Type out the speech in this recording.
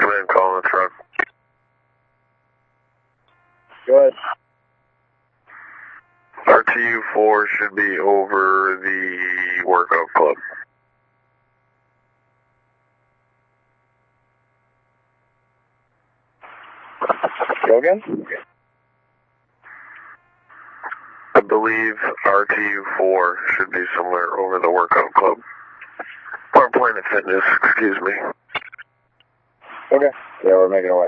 Come in, call the truck. Go ahead. RTU4 should be over the workout club. Go again? I believe RTU4 should be somewhere over the workout club. Or Planet Fitness, excuse me. Okay. Yeah, we're making our way.